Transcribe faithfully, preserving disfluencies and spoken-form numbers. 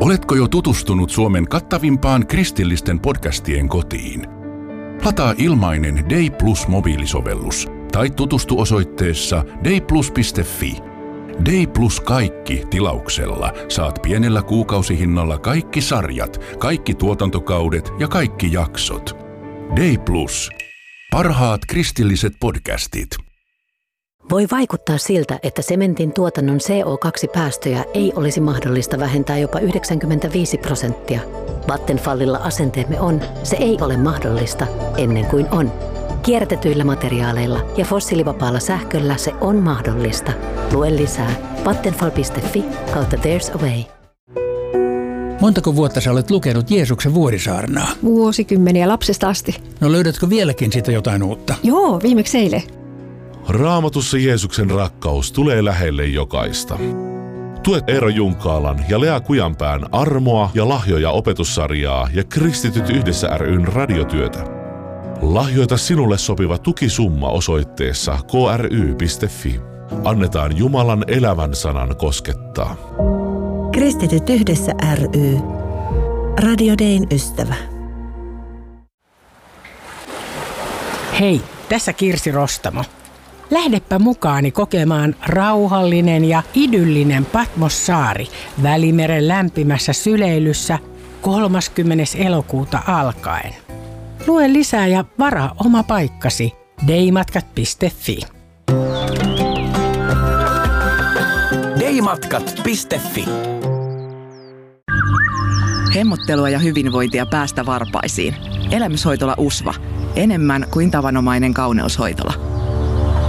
Oletko jo tutustunut Suomen kattavimpaan kristillisten podcastien kotiin? Lataa ilmainen Day Plus mobiilisovellus tai tutustu osoitteessa dayplus piste fi. Day Plus kaikki tilauksella saat pienellä kuukausihinnalla kaikki sarjat, kaikki tuotantokaudet ja kaikki jaksot. Day Plus. Parhaat kristilliset podcastit. Voi vaikuttaa siltä, että sementin tuotannon C O kaksi -päästöjä ei olisi mahdollista vähentää jopa yhdeksänkymmentäviisi prosenttia. Vattenfallilla asenteemme on, se ei ole mahdollista ennen kuin on. Kierrätetyillä materiaaleilla ja fossiilivapaalla sähköllä se on mahdollista. Lue lisää vattenfall piste fi kautta there's a way. Montako vuotta sä olet lukenut Jeesuksen vuorisaarnaa? Vuosikymmeniä lapsesta asti. No löydätkö vieläkin siitä jotain uutta? Joo, viimeksi eilen. Raamatussa Jeesuksen rakkaus tulee lähelle jokaista. Tue Eero Junkaalan ja Lea Kujanpään armoa ja lahjoja opetussarjaa ja Kristityt yhdessä ry:n radiotyötä. Lahjoita sinulle sopiva tukisumma osoitteessa k r y piste f i. Annetaan Jumalan elävän sanan koskettaa. Kristityt yhdessä ry. Radio Dayn ystävä. Hei, tässä Kirsi Rostamo. Lähdepä mukaani kokemaan rauhallinen ja idyllinen Patmos-saari Välimeren lämpimässä syleilyssä kolmaskymmenes elokuuta alkaen. Lue lisää ja varaa oma paikkasi daymatkat piste fi. daymatkat piste fi. Hemmottelua ja hyvinvointia päästä varpaisiin. Elämyshoitola U S V A. Enemmän kuin tavanomainen kauneushoitola.